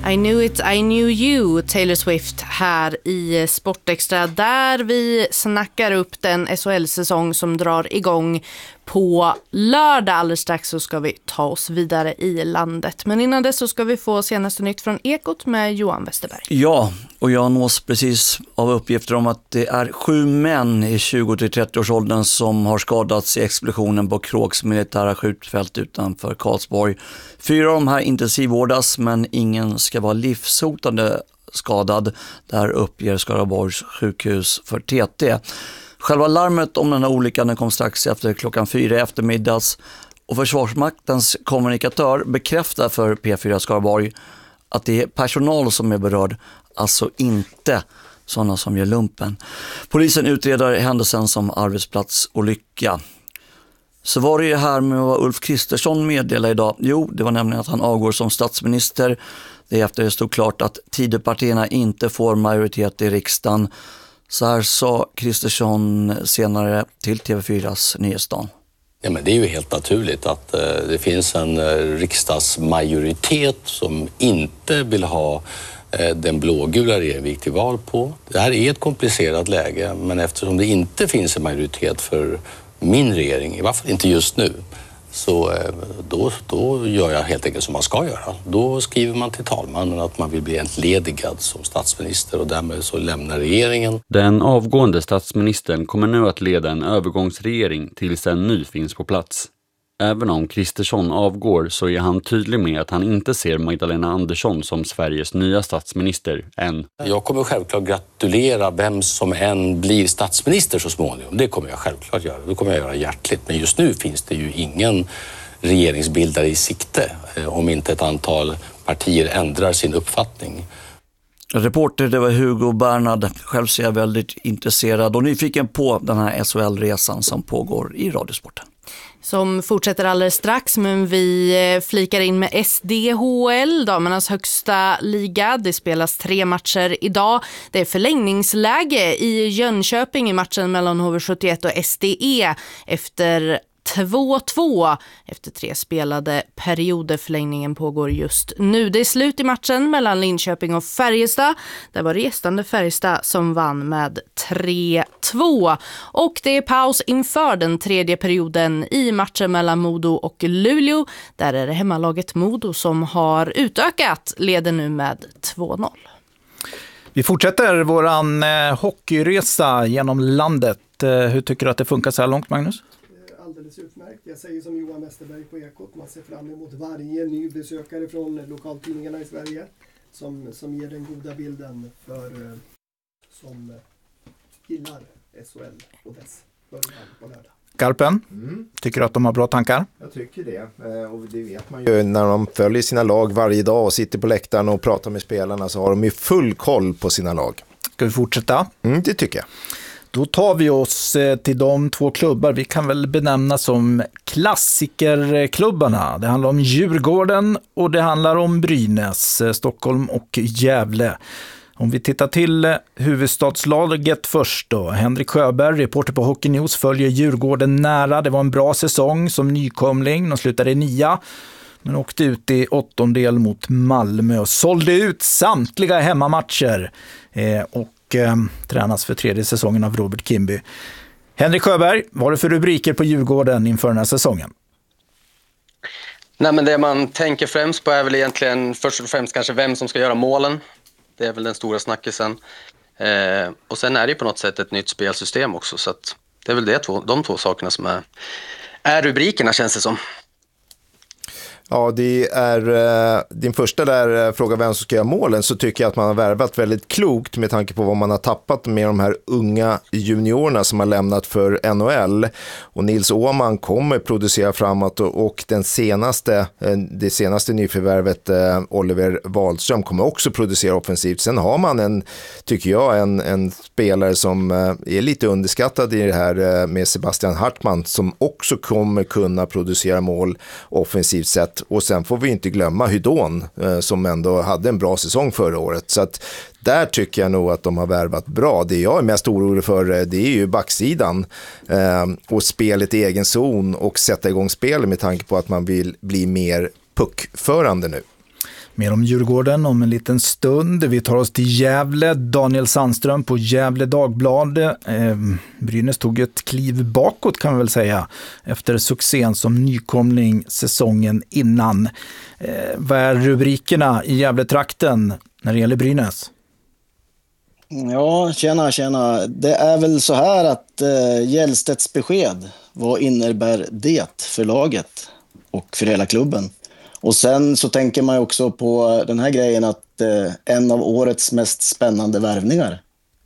I knew it, I knew you, Taylor Swift här i Sportextra där vi snackar upp den SHL-säsong som drar igång på lördag. Alldeles strax så ska vi ta oss vidare i landet. Men innan dess så ska vi få senaste nytt från Ekot med Johan Westerberg. Ja, och jag nås precis av uppgifter om att det är 7 män i 20-30-årsåldern som har skadats i explosionen på Kråks militära skjutfält utanför Karlsborg. 4 av de här intensivvårdas, men ingen ska vara livshotande skadad. Där uppger Skaraborgs sjukhus för TT. Själva larmet om den här olyckan kom strax efter klockan 4 eftermiddags och Försvarsmaktens kommunikatör bekräftar för P4 Skaraborg att det är personal som är berörd, alltså inte sådana som gör lumpen. Polisen utreder händelsen som arbetsplatsolycka. Så var det här med vad Ulf Kristersson meddelade idag. Jo, det var nämligen att han avgår som statsminister. Det är efter det stod klart att Tidöpartierna inte får majoritet i riksdagen. Så här sa Kristersson senare till TV4s Nyhetsdagen. Ja, men det är ju helt naturligt att det finns en riksdagsmajoritet som inte vill ha den blågula regeringen vi gick till val på. Det här är ett komplicerat läge, men eftersom det inte finns en majoritet för min regering, i varje fall inte just nu, så då gör jag helt enkelt som man ska göra. Då skriver man till talmannen att man vill bli entledigad som statsminister och därmed så lämnar regeringen. Den avgående statsministern kommer nu att leda en övergångsregering tills en ny finns på plats. Även om Kristersson avgår så är han tydlig med att han inte ser Magdalena Andersson som Sveriges nya statsminister än. Jag kommer självklart gratulera vem som än blir statsminister så småningom. Det kommer jag självklart göra. Det kommer jag göra hjärtligt. Men just nu finns det ju ingen regeringsbildare i sikte om inte ett antal partier ändrar sin uppfattning. Reporter, det var Hugo Bernhard. Själv ser jag väldigt intresserad och nyfiken på den här SHL-resan som pågår i Radiosporten. Som fortsätter alldeles strax, men vi flikar in med SDHL, damernas högsta liga. Det spelas 3 matcher idag. Det är förlängningsläge i Jönköping i matchen mellan HV71 och SDE efter 2-2 efter 3 spelade perioder. Förlängningen pågår just nu. Det är slut i matchen mellan Linköping och Färjestad. Det var gästande Färjestad som vann med 3-2. Och det är paus inför den 3:e perioden i matchen mellan Modo och Luleå. Där är det hemmalaget Modo som har utökat, leder nu med 2-0. Vi fortsätter våran hockeyresa genom landet. Hur tycker du att det funkar så här långt, Magnus? Alldeles utmärkt. Jag säger som Johan Westerberg på Ekot. Man ser fram emot varje ny besökare från lokaltidningarna i Sverige som ger den goda bilden för som gillar SHL och dess början på lördag. Garpen, tycker du att de har bra tankar? Jag tycker det. Och det vet man ju när de följer sina lag varje dag och sitter på läktaren och pratar med spelarna, så har de ju full koll på sina lag. Ska vi fortsätta? Det tycker jag. Då tar vi oss till de 2 klubbar vi kan väl benämna som klassikerklubbarna. Det handlar om Djurgården och det handlar om Brynäs, Stockholm och Gävle. Om vi tittar till huvudstadslaget först då. Henrik Sjöberg, reporter på Hockey News, följer Djurgården nära. Det var en bra säsong som nykomling. De slutade i 9, men åkte ut i 8:ondel mot Malmö och sålde ut samtliga hemmamatcher. Och tränas för 3:e säsongen av Robert Kimby. Henrik Sjöberg, vad är det för rubriker på Djurgården inför den här säsongen? Nej, men det man tänker främst på är väl egentligen först och främst kanske vem som ska göra målen. Det är väl den stora snackisen. Och sen är det på något sätt ett nytt spelsystem också, så att det är väl de 2 sakerna som är rubrikerna, känns det som. Ja, det är din första där fråga vem som ska göra målen, så tycker jag att man har värvat väldigt klokt med tanke på vad man har tappat med de här unga juniorerna som har lämnat för NHL. Och Nils Åhman kommer producera framåt och det senaste nyförvärvet Oliver Wahlström kommer också producera offensivt. Sen har man en spelare som är lite underskattad i det här med Sebastian Hartman som också kommer kunna producera mål offensivt sett. Och sen får vi inte glömma Hydon som ändå hade en bra säsong förra året. Så att där tycker jag nog att de har värvat bra. Det jag är mest orolig för, det är ju backsidan och spelet i egen zon och sätta igång spelet med tanke på att man vill bli mer puckförande nu. Mer om Djurgården om en liten stund. Vi tar oss till Gävle. Daniel Sandström på Gävle Dagblad. Brynäs tog ett kliv bakåt kan man väl säga efter succén som nykomling säsongen innan. Vad är rubrikerna i Gävletrakten när det gäller Brynäs? Ja, tjena. Det är väl så här att Hjellstedts besked, vad innebär det för laget och för hela klubben? Och sen så tänker man också på den här grejen att en av årets mest spännande värvningar.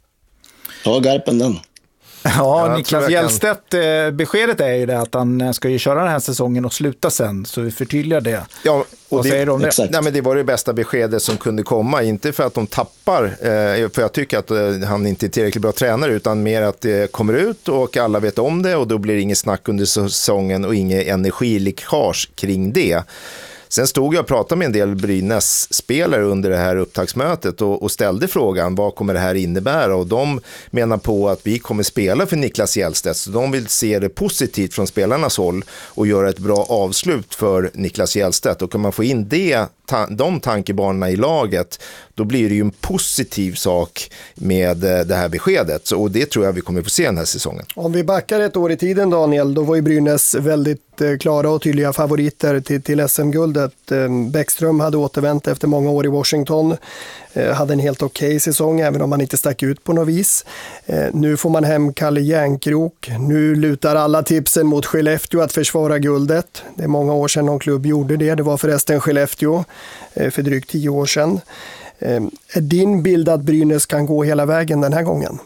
Ta Garpen den. Ja, Niklas Hjellstedt, beskedet är ju det att han ska ju köra den här säsongen och sluta sen, så vi förtydligar det. Ja, och säger de det? Nej, men det var det bästa beskedet som kunde komma, inte för att de tappar, för jag tycker att han inte är tillräckligt bra tränare, utan mer att det kommer ut och alla vet om det och då blir det inget snack under säsongen och inget energiläckage kring det. Sen stod jag och pratade med en del Brynäs-spelare under det här upptagsmötet och ställde frågan, vad kommer det här innebära? Och de menar på att vi kommer spela för Niklas Hjellstedt, så de vill se det positivt från spelarnas håll och göra ett bra avslut för Niklas Hjellstedt. Och kan man få in de tankebanorna i laget, då blir det ju en positiv sak med det här beskedet. Och det tror jag vi kommer få se den här säsongen. Om vi backar ett år i tiden, Daniel, då var ju Brynäs väldigt klara och tydliga favoriter till SM-guldet. Bäckström hade återvänt efter många år i Washington. Hade en helt okej säsong, även om man inte stack ut på något vis. Nu får man hem Kalle Järnkrok. Nu lutar alla tipsen mot Skellefteå att försvara guldet. Det är många år sedan någon klubb gjorde det. Det var förresten Skellefteå för drygt 10 år sedan. Är din bild att Brynäs kan gå hela vägen den här gången?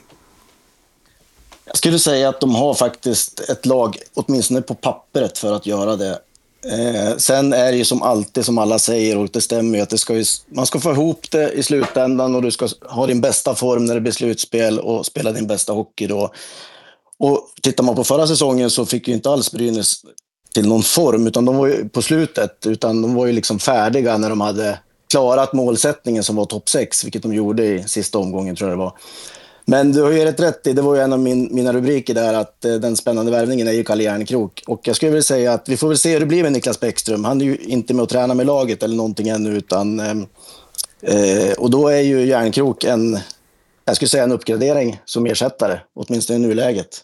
Jag skulle säga att de har faktiskt ett lag, åtminstone på pappret, för att göra det. Sen är det ju som alltid, som alla säger, och det stämmer ju, att man ska få ihop det i slutändan och du ska ha din bästa form när det blir slutspel och spela din bästa hockey då. Och tittar man på förra säsongen så fick ju inte alls Brynäs till någon form, utan de var ju på slutet, utan de var ju liksom färdiga när de hade klarat målsättningen som var topp 6, vilket de gjorde i sista omgången, tror jag det var. Men du har ju rätt i, det var ju en av mina rubriker där, att den spännande värvningen är ju Kalle Järnkrok. Och jag skulle vilja säga att vi får väl se hur det blir med Niklas Bäckström. Han är ju inte med att träna med laget eller någonting ännu, utan och då är ju Järnkrok jag skulle säga en uppgradering som ersättare, åtminstone i nuläget.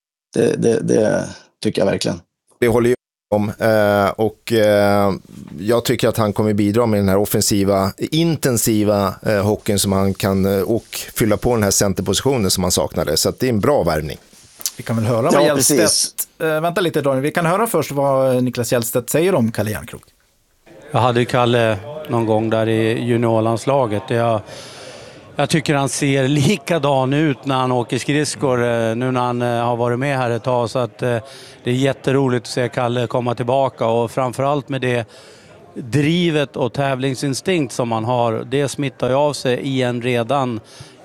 Det tycker jag verkligen. Det håller ju om, och jag tycker att han kommer bidra med den här offensiva, intensiva hockeyn som han kan, och fylla på den här centerpositionen som han saknade, så att det är en bra värvning. Vi kan väl höra vad Hjellstedt, vänta lite Daniel, vi kan höra först vad Niklas Hjellstedt säger om Kalle Järnkrok. Jag hade Kalle någon gång där i juniorlandslaget. Jag tycker han ser likadan ut när han åker skridskor nu när han har varit med här ett tag. Så att det är jätteroligt att se Kalle komma tillbaka. Och framförallt med det drivet och tävlingsinstinkt som han har. Det smittar ju av sig i en redan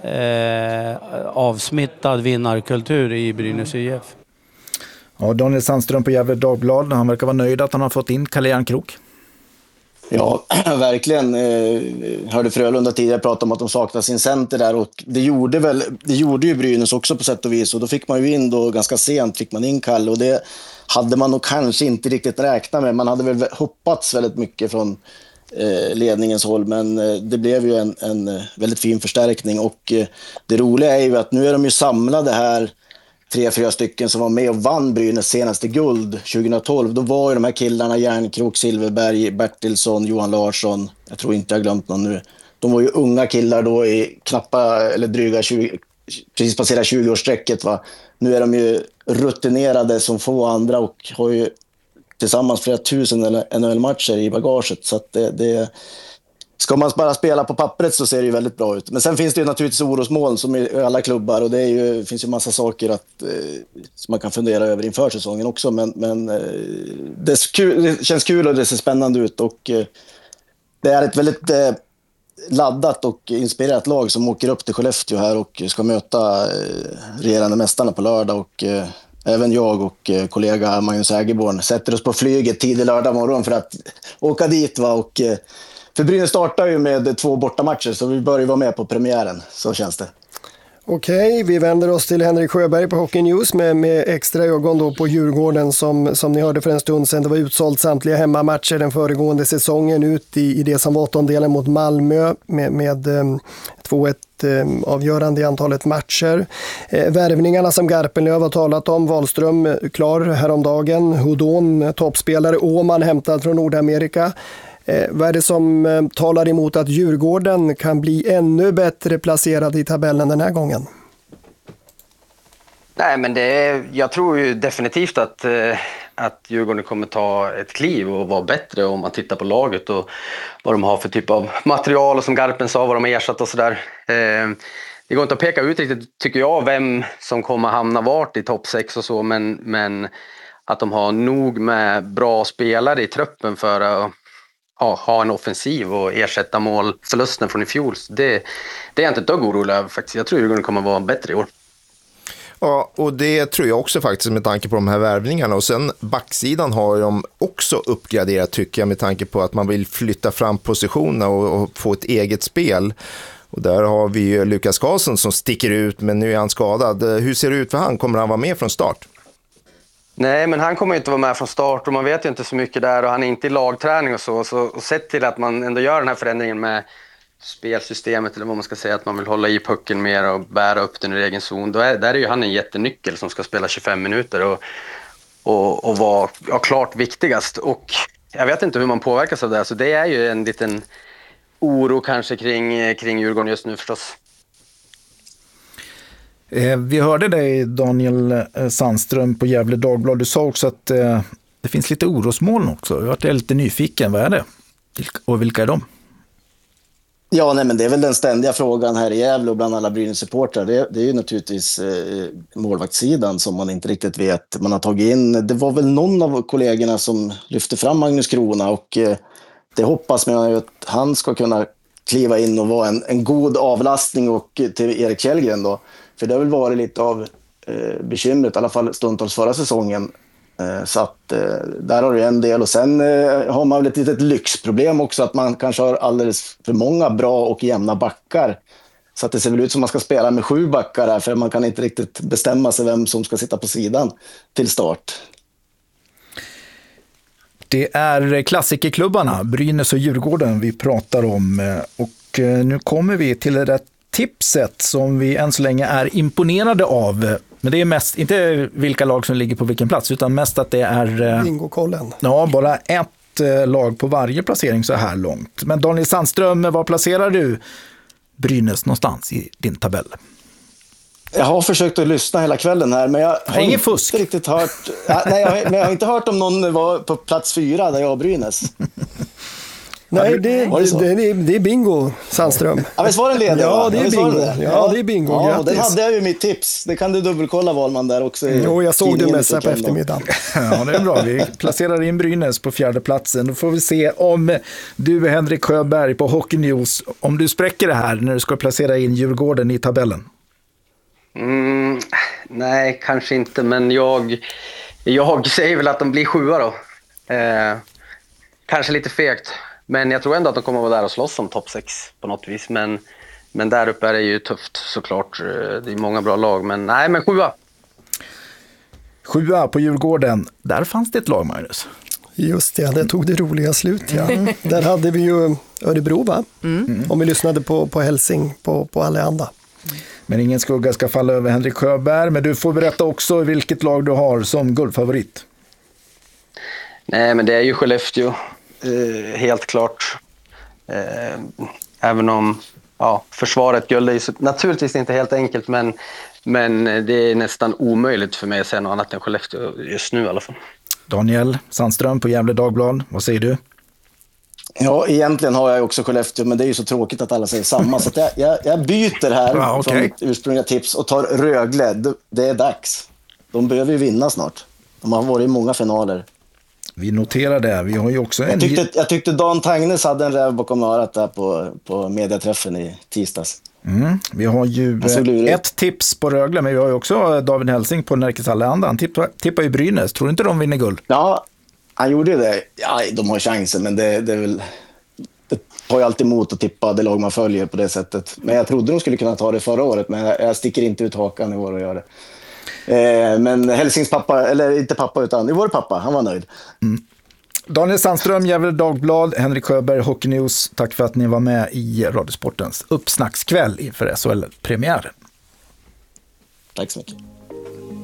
avsmittad vinnarkultur i Brynäs IF. Ja, Daniel Sandström på Gävle Dagblad. Han verkar vara nöjd att han har fått in Kalle Järnkrok. Ja, verkligen. Hörde Frölunda tidigare prata om att de saknar sin center där, och det gjorde ju Brynäs också på sätt och vis, och då fick man ju in då ganska sent fick man in Kalle, och det hade man nog kanske inte riktigt räknat med. Man hade väl hoppats väldigt mycket från ledningens håll, men det blev ju en väldigt fin förstärkning, och det roliga är ju att nu är de ju samlade här, 3-4 stycken som var med och vann Brynäs senaste guld 2012. Då var ju de här killarna Järnkrok, Silverberg, Bertilsson, Johan Larsson. Jag tror inte jag har glömt någon nu. De var ju unga killar då i knappa eller dryga 20, precis passerat 20-årssträcket, va. Nu är de ju rutinerade som få andra och har ju tillsammans flera tusen NHL-matcher i bagaget. Så att det ska man bara spela på pappret så ser det ju väldigt bra ut. Men sen finns det ju naturligtvis orosmoln som i alla klubbar, och det finns ju massa saker som man kan fundera över inför säsongen också. Men det känns kul och det ser spännande ut, och det är ett väldigt laddat och inspirerat lag som åker upp till Skellefteå här och ska möta regerande mästarna på lördag, och även jag och kollega Magnus Ägerborn sätter oss på flyget tidig lördag morgon för att åka dit, va. Och för Brynäs startar ju med 2 bortamatcher, så vi börjar vara med på premiären, så känns det. Okej, vi vänder oss till Henrik Sjöberg på Hockey News med extra ögon då på Djurgården som ni hörde för en stund sedan. Det var utsålt samtliga hemmamatcher den föregående säsongen ut i det som var åttondelen mot Malmö med 2-1 avgörande i antalet matcher. Värvningarna som Garpenlöv har talat om, Wahlström klar häromdagen, Houdon toppspelare, Åman hämtad från Nordamerika. Vad är det som talar emot att Djurgården kan bli ännu bättre placerad i tabellen den här gången? Nej, men jag tror ju definitivt att Djurgården kommer ta ett kliv och vara bättre om man tittar på laget och vad de har för typ av material och som Garpen sa, vad de har ersatt och sådär. Det går inte att peka ut riktigt, tycker jag, vem som kommer hamna vart i topp 6 och så, men att de har nog med bra spelare i truppen för att ha en offensiv och ersätta målförlusten från i fjol. Det är jag inte ett dugg orolig över faktiskt. Jag tror Djurgården kommer vara bättre i år. Ja, och det tror jag också faktiskt med tanke på de här värvningarna. Och sen backsidan har de också uppgraderat tycker jag med tanke på att man vill flytta fram positionerna och få ett eget spel. Och där har vi ju Lukas Karlsson som sticker ut, men nu är han skadad. Hur ser det ut för han? Kommer han vara med från start? Nej, men han kommer inte vara med från start och man vet ju inte så mycket där och han är inte i lagträning och så. Och sett till att man ändå gör den här förändringen med spelsystemet eller vad man ska säga, att man vill hålla i pucken mer och bära upp den i egen zon. Där är ju han en jättenyckel som ska spela 25 minuter och vara klart viktigast. Och jag vet inte hur man påverkas av det, så det är ju en liten oro kanske kring Djurgården just nu förstås. Vi hörde dig, Daniel Sandström, på Gävle Dagblad. Du sa också att det finns lite orosmoln också. Jag är lite nyfiken. Vad är det? Och vilka är de? Ja, nej, men det är väl den ständiga frågan här i Gävle och bland alla Brynäs-supportrar. Det är ju naturligtvis målvaktssidan som man inte riktigt vet. Man har tagit in, det var väl någon av kollegorna som lyfte fram Magnus Krona och det hoppas man att han ska kunna kliva in och vara en god avlastning och till Erik Källgren då. För det har väl varit lite av bekymret, i alla fall stundtals förra säsongen. Så att där har du en del. Och sen har man väl ett litet lyxproblem också, att man kanske har alldeles för många bra och jämna backar. Så att det ser väl ut som man ska spela med 7 backar här, för man kan inte riktigt bestämma sig vem som ska sitta på sidan till start. Det är klassikerklubbarna, Brynäs och Djurgården, vi pratar om. Och nu kommer vi till det tipset som vi än så länge är imponerade av. Men det är mest, inte vilka lag som ligger på vilken plats, utan mest att det är bingokollen. Ja, bara ett lag på varje placering så här långt. Men Daniel Sandström, var placerar du Brynäs någonstans i din tabell? Jag har försökt att lyssna hela kvällen här, men jag har ingen inte fusk. Riktigt hört. Nej, jag har inte hört om någon var på plats 4 där jag har Brynäs. Nej, det är bingo, Sandström. Ja, visst var det ledare? Ja, det är bingo. Ja, det är bingo. Ja, det hade jag ju mitt tips. Det kan du dubbelkolla, Wahlman, där också. Jo, jag såg det mest på eftermiddagen. Ja, det är bra. Vi placerar in Brynäs på 4:e platsen. Då får vi se om du, Henrik Sjöberg på Hockey News, om du spräcker det här när du ska placera in Djurgården i tabellen. Nej, kanske inte, men jag säger väl att de blir 7 då. Kanske lite fegt. Men jag tror ändå att de kommer att vara där och slåss om topp 6 på något vis. Men där uppe är det ju tufft såklart. Det är många bra lag, men nej, men 7. 7 på Djurgården. Där fanns det ett lag, Magnus. Just det, det tog det roliga slut. Ja. Där hade vi ju Örebro, va? Om vi lyssnade på Helsing, på Allehanda. Men ingen skugga ska falla över Henrik Sjöberg. Men du får berätta också vilket lag du har som guldfavorit. Nej, men det är ju Skellefteå. Helt klart. Även om försvaret guld är ju naturligtvis inte helt enkelt, men det är nästan omöjligt för mig att säga något annat än Skellefteå just nu i alla fall. Daniel Sandström på Gävle Dagblad, vad säger du? Ja, egentligen har jag också Skellefteå, men det är ju så tråkigt att alla säger samma. Så att jag byter här från mitt ursprungliga tips och tar Rögle. Det är dags. De behöver ju vinna snart. De har varit i många finaler. Vi noterar det. Vi har ju också jag tyckte Dan Tangnes hade en räv bakom örat där på mediaträffen i tisdags. Vi har ju ett tips på Rögle, men vi har ju också David Helsing på Närkes Allehanda. Han tippar ju Brynäs. Tror du inte de vinner guld? Ja, han gjorde det. Ja, de har chansen, men det är det tar ju alltid emot att tippa det lag man följer på det sättet. Men jag trodde de skulle kunna ta det förra året, men jag sticker inte ut hakan i år och gör det. Men Helsings pappa, eller inte pappa utan vår pappa, han var nöjd. Daniel Sandström, Gefle Dagblad, Henrik Sjöberg, Hockey News. Tack för att ni var med i Radiosportens uppsnackskväll inför SHL-premiären. Tack så mycket.